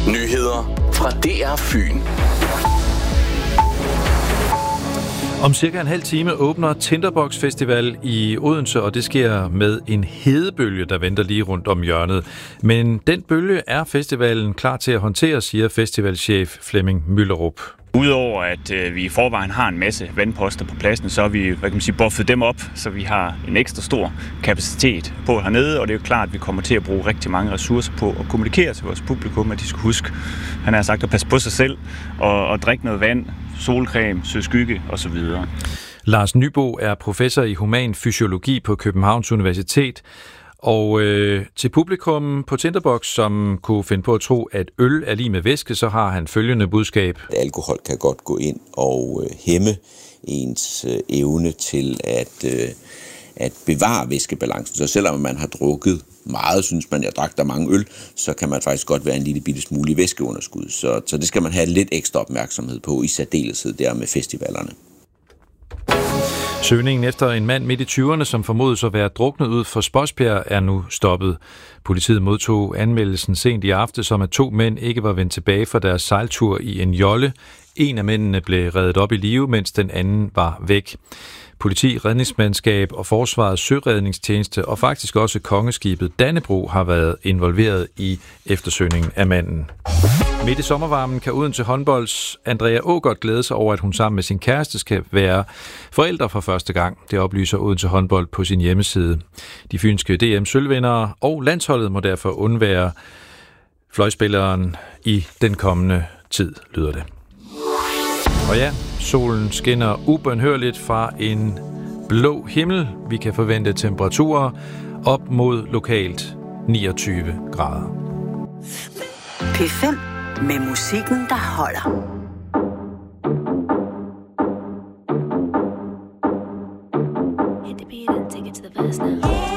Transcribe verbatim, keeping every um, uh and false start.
Nyheder fra D R Fyn. Om cirka en halv time åbner Tinderbox Festival i Odense, og det sker med en hedebølge, der venter lige rundt om hjørnet. Men den bølge er festivalen klar til at håndtere, siger festivalchef Flemming Møllerup. Udover at øh, vi i forvejen har en masse vandposter på pladsen, så har vi hvad kan man sige, buffet dem op, så vi har en ekstra stor kapacitet på hernede, og det er jo klart, at vi kommer til at bruge rigtig mange ressourcer på at kommunikere til vores publikum, at de skal huske, han har sagt, at passe på sig selv og, og drikke noget vand, solcreme, søge skygge osv. Lars Nybo er professor i human fysiologi på Københavns Universitet. Og øh, til publikum på Tinderbox, som kunne finde på at tro, at øl er lige med væske, så har han følgende budskab. Alkohol kan godt gå ind og øh, hæmme ens øh, evne til at, øh, at bevare væskebalancen. Så selvom man har drukket meget, synes man, jeg drak der mange øl, så kan man faktisk godt være en lille bitte smule i væskeunderskud. Så, så det skal man have lidt ekstra opmærksomhed på, i særdeleshed der med festivalerne. Søgningen efter en mand midt i tyverne, som formodes at være druknet ud for Spodsbjerg, er nu stoppet. Politiet modtog anmeldelsen sent i aftes om, at to mænd ikke var vendt tilbage fra deres sejltur i en jolle. En af mændene blev reddet op i live, mens den anden var væk. Politi, redningsmandskab og Forsvarets søredningstjeneste og faktisk også kongeskibet Dannebrog har været involveret i eftersøgningen af manden. Midt i sommervarmen kan Odense håndbolds Andrea Aagaard glæde sig over, at hun sammen med sin kæreste skal være forældre for første gang. Det oplyser Odense håndbold på sin hjemmeside. De fynske D M-sølvvindere og landsholdet må derfor undvære fløjspilleren i den kommende tid, lyder det. Og ja, solen skinner ubønhørligt fra en blå himmel. Vi kan forvente temperaturer op mod lokalt niogtyve grader. P fem med musikken, der holder. Hit the beat and take it to the verse now.